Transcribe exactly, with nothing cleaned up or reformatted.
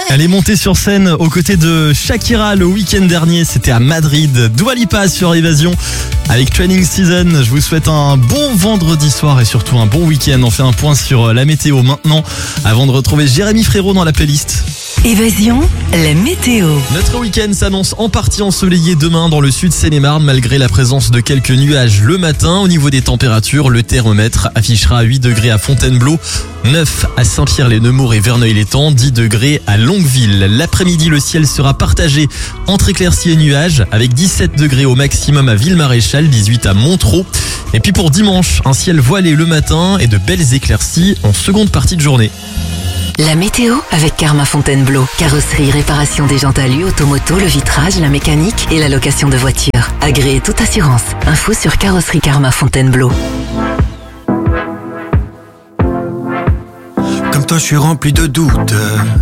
Elle est montée sur scène aux côtés de Shakira le week-end dernier, c'était à Madrid. Dua Lipa sur Évasion avec Training Season. Je vous souhaite un bon vendredi soir et surtout un bon week-end. On fait un point sur la météo maintenant avant de retrouver Jérémy Frérot dans la playlist. Évasion, la météo. Notre week-end s'annonce en partie ensoleillé demain dans le sud Seine-et-Marne malgré la présence de quelques nuages le matin. Au niveau des températures, le thermomètre affichera huit degrés à Fontainebleau, neuf à Saint-Pierre-les-Nemours et Verneuil-l'Étang, dix degrés à Longueville. L'après-midi, le ciel sera partagé entre éclaircies et nuages avec dix-sept degrés au maximum à Ville-Maréchal, dix-huit à Montereau. Et puis pour dimanche, un ciel voilé le matin et de belles éclaircies en seconde partie de journée. La météo avec Karma Fontainebleau. Carrosserie, réparation des jantes alu, automoto, le vitrage, la mécanique et la location de voitures. Agréez toute assurance. Info sur Carrosserie Karma Fontainebleau. Comme toi, je suis rempli de doutes.